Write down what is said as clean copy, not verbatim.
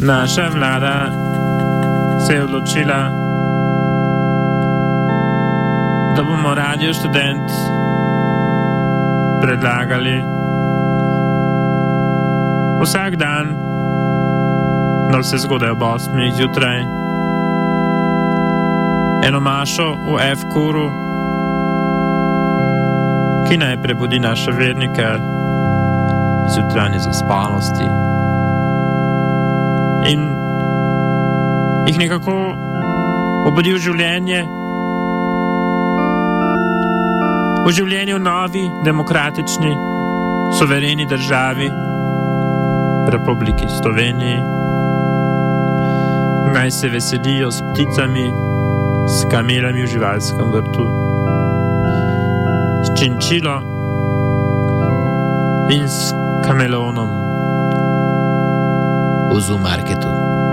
Naša vlada se je odločila, da bomo Radio Študent predlagali vsak dan, da vse zgodaj ob 8 zjutraj, eno mašo v F-kuru, ki naj prebudi naše vernike iz jutranje zaspalosti in jih nekako obudi v življenje, v novi, demokratični, suvereni državi, Republiki Sloveniji. Naj se veselijo s pticami, s kamelami v živalskem vrtu, s činčilo in s kameleonom v zoo marketu.